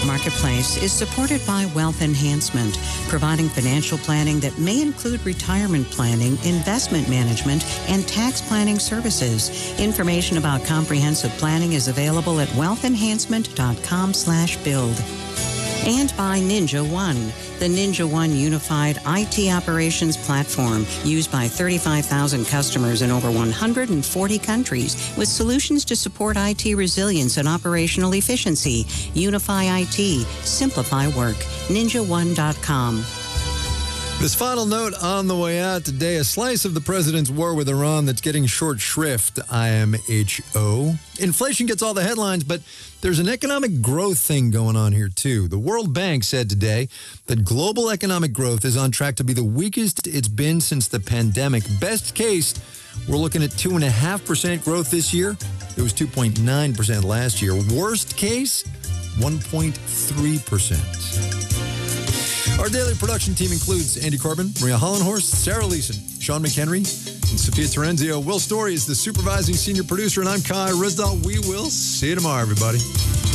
Marketplace is supported by Wealth Enhancement, providing financial planning that may include retirement planning, investment management, and tax planning services. Information about comprehensive planning is available at wealthenhancement.com/build. And by Ninja One, the Ninja One unified IT operations platform used by 35,000 customers in over 140 countries with solutions to support IT resilience and operational efficiency. Unify IT. Simplify work. NinjaOne.com. This final note on the way out today, a slice of the president's war with Iran that's getting short shrift, IMHO. Inflation gets all the headlines, but there's an economic growth thing going on here, too. The World Bank said today that global economic growth is on track to be the weakest it's been since the pandemic. Best case, we're looking at 2.5% growth this year. It was 2.9% last year. Worst case, 1.3%. Our daily production team includes Andy Corbin, Maria Hollenhorst, Sarah Leeson, Sean McHenry, and Sophia Terenzio. Will Story is the supervising senior producer, and I'm Kai Rizdal. We will see you tomorrow, everybody.